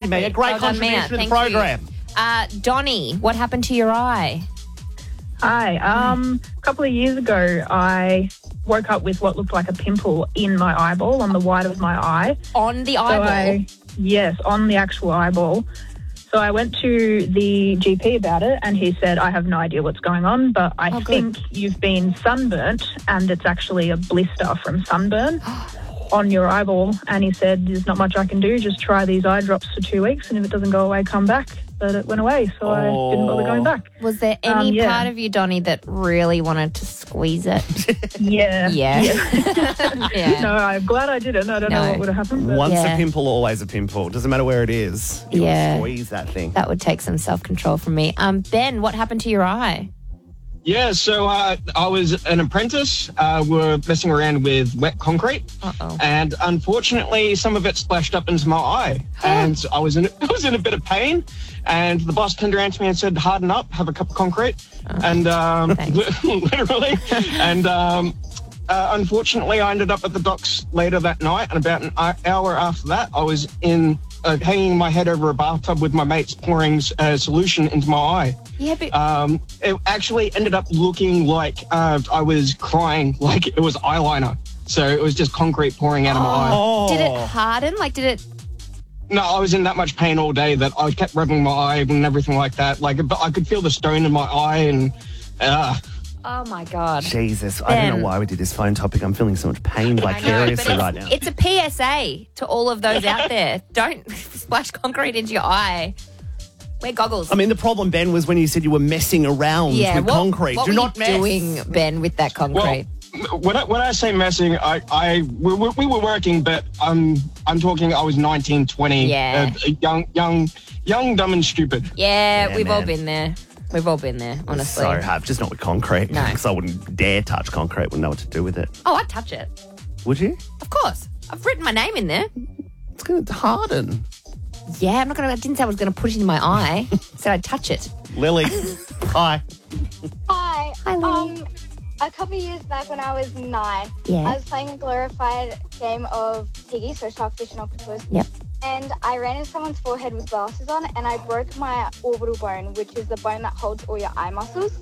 Mia. Great Well done, contribution Mia. to the Thank program. you. Donnie, what happened to your eye? Hi. A couple of years ago, I woke up with what looked like a pimple in my eyeball, on the white of my eye. On the eyeball? Yes, on the actual eyeball. So I went to the GP about it, and he said, I have no idea what's going on, but I think you've been sunburnt, and it's actually a blister from sunburn on your eyeball. And he said, there's not much I can do. Just try these eye drops for 2 weeks, and if it doesn't go away, come back. But it went away, so I didn't bother going back. Was there any part of you, Donnie, that really wanted to squeeze it? Yeah. Yeah. No, I'm glad I didn't. I don't know what would have happened. But Once a pimple, always a pimple. Doesn't matter where it is. You squeeze that thing. That would take some self-control from me. Ben, what happened to your eye? Yeah, so I was an apprentice. We were messing around with wet concrete, and unfortunately, some of it splashed up into my eye, and I was in a bit of pain. And the boss turned around to me and said, "Harden up, have a cup of concrete," and literally, and unfortunately, I ended up at the docks later that night. And about an hour after that, I was in hanging my head over a bathtub with my mates pouring solution into my eye. Yeah, but it actually ended up looking like I was crying, like it was eyeliner. So it was just concrete pouring out of my eye. Did it harden? Did it? No, I was in that much pain all day that I kept rubbing my eye and everything like that. But I could feel the stone in my eye and. Oh, my God. Jesus, I don't know why we did this phone topic. I'm feeling so much pain vicariously right now. It's a PSA to all of those out there. Don't splash concrete into your eye. Wear goggles. I mean, the problem, Ben, was when you said you were messing around with concrete. What Do were not you mess. doing, Ben, with that concrete? Well, when I say messing, we were working, but I'm talking. I was 19, 20, young, dumb, and stupid. Yeah, we've all been there. We've all been there, honestly. So have, just not with concrete. No. Because I wouldn't dare touch concrete. Wouldn't know what to do with it. Oh, I'd touch it. Would you? Of course. I've written my name in there. It's going to harden. Yeah, I didn't say I was going to put it in my eye. I said I'd touch it. Lily, hi. Hi. Hi, Lily. A couple of years back when I was 9, I was playing a glorified game of Tiggy, so shark, fish, and octopus. Yep. And I ran into someone's forehead with glasses on, and I broke my orbital bone, which is the bone that holds all your eye muscles.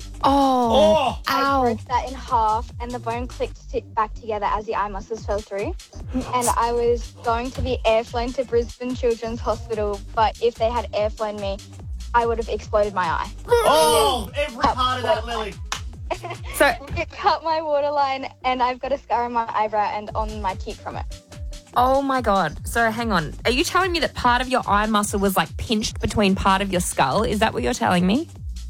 Oh, I broke that in half, and the bone clicked back together as the eye muscles fell through. And I was going to be airflown to Brisbane Children's Hospital, but if they had airflown me, I would have exploded my eye. Oh, every part of that, Lily. So it cut my waterline, and I've got a scar on my eyebrow and on my cheek from it. Oh, my God. So hang on. Are you telling me that part of your eye muscle was pinched between part of your skull? Is that what you're telling me?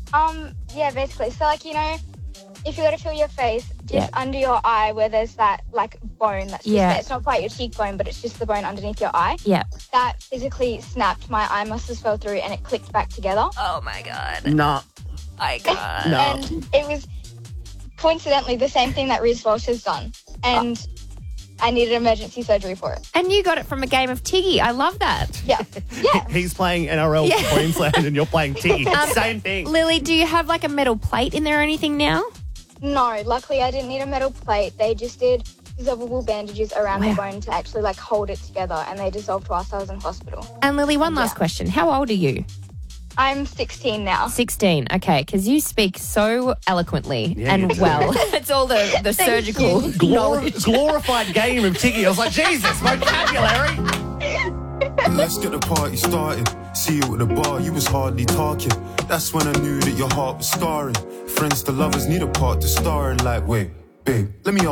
Yeah, basically. So, if you were to feel your face, just under your eye where there's that, bone that's just there. It's not quite your cheekbone, but it's just the bone underneath your eye. Yeah. That physically snapped. My eye muscles fell through and it clicked back together. Oh, my God. No. My God. No. And it was coincidentally the same thing that Riz Walsh has done. And I needed emergency surgery for it. And you got it from a game of Tiggy. I love that. Yeah. He's playing NRL for Queensland and you're playing Tiggy. Same thing. Lily, do you have a metal plate in there or anything now? No, luckily I didn't need a metal plate. They just did dissolvable bandages around the bone to actually hold it together, and they dissolved whilst I was in hospital. And Lily, one last question. How old are you? I'm 16 now. 16, okay, because you speak so eloquently and well. It's all the surgical knowledge. Glorified game of Tiggy. I was like, Jesus, vocabulary. Let's get the party started. See you at the bar, you was hardly talking. That's when I knew that your heart was scarring. Friends to lovers need a part to star in. Wait, babe, let me